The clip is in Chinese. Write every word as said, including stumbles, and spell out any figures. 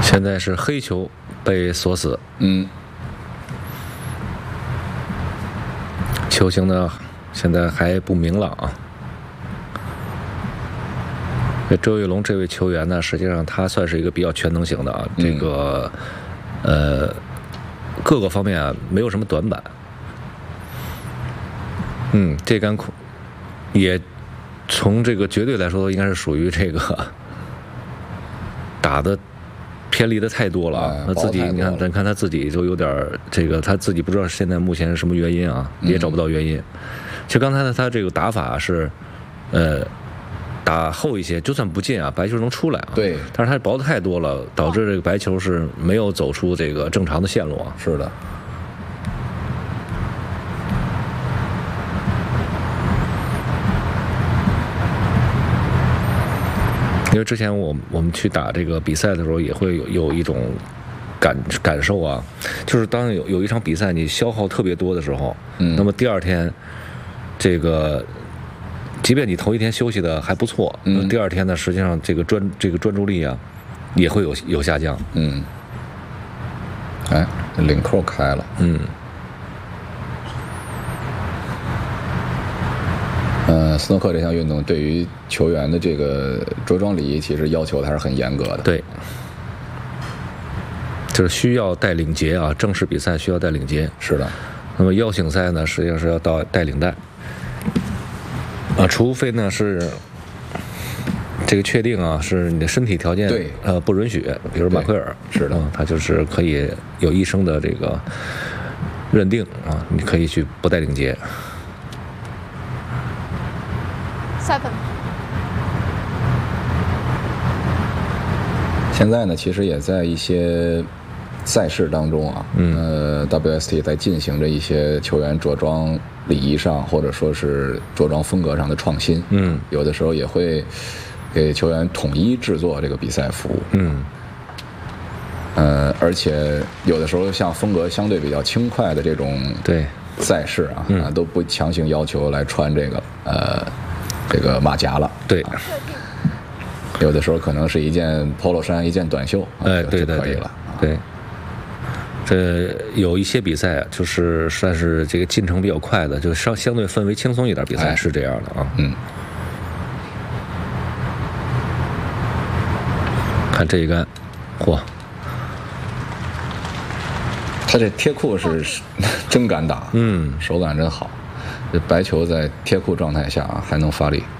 现在是黑球被锁死， 嗯， 球形呢现在还不明朗啊。周玉龙这位球员呢，实际上他算是一个比较全能型的啊， 嗯、 这个呃各个方面啊没有什么短板。嗯，这杆也从这个绝对来说，应该是属于这个打的偏离的太多了啊。 哎、 他自己你看，咱看他自己就有点这个，他自己不知道现在目前是什么原因啊，也找不到原因。嗯、其实刚才他这个打法是，呃。打厚一些，就算不进啊，白球能出来啊。 对， 但是它薄的太多了，导致这个白球是没有走出这个正常的线路啊。 是的。 因为之前我我们去打这个比赛的时候，也会有有一种感感受啊，就是当有有一场比赛你消耗特别多的时候， 嗯， 那么第二天这个。即便你头一天休息的还不错， 嗯， 第二天呢，实际上这个专这个专注力啊，也会有有下降。 嗯，哎，领扣开了。 嗯， 呃，斯诺克这项运动对于球员的这个着装礼仪，其实要求还是很严格的。 对，就是需要带领结啊，正式比赛需要带领结。 是的。 那么邀请赛呢，实际上是要到带领带。啊，除非呢是这个确定啊，是你的身体条件对呃不允许，比如马奎尔是的、 嗯，他就是可以有医生的这个认定啊，你可以去不带领结。 Seven。 现在呢，其实也在一些赛事当中啊， 嗯， 呃 ，W S T 在进行着一些球员着装礼仪上，或者说是着装风格上的创新。 嗯， 有的时候也会给球员统一制作这个比赛服。 嗯， 呃，而且有的时候像风格相对比较轻快的这种对赛事啊， 嗯、 啊都不强行要求来穿这个呃这个马甲了。 对。 啊有的时候可能是一件 polo 衫，一件短袖， 哎，对对就可以了。 对，这有一些比赛就是算是这个进程比较快的，就相相对氛围轻松一点比赛是这样的啊。 嗯。 看这一杆，嚯！ 他这贴裤是真敢打， 嗯， 手感真好。这白球在贴裤状态下还能发力。